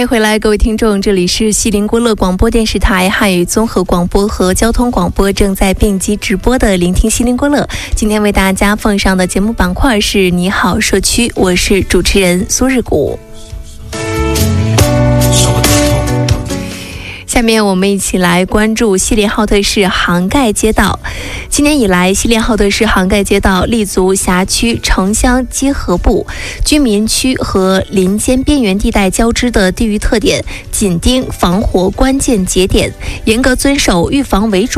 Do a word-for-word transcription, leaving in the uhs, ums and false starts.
欢迎回来，各位听众，这里是西林郭勒广播电视台汉语综合广播和交通广播正在并机直播的聆听西林郭勒。今天为大家奉上的节目板块是你好社区，我是主持人苏日谷。下面我们一起来关注锡林浩特市杭盖街道。今年以来，锡林浩特市杭盖街道立足辖区城乡结合部、居民区和林间边缘地带交织的地域特点，紧盯防火关键节点，严格遵守预防为主